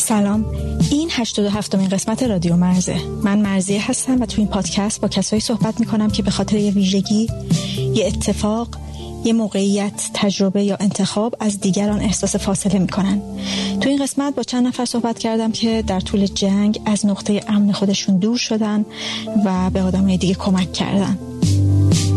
سلام، این 87مین قسمت رادیو مرزه. من مرزیه هستم و تو این پادکست با کسایی صحبت میکنم که به خاطر یه ویژگی، یه اتفاق، یه موقعیت، تجربه یا انتخاب از دیگران احساس فاصله میکنن. تو این قسمت با چند نفر صحبت کردم که در طول جنگ از نقطه امن خودشون دور شدن و به آدمای دیگه کمک کردن.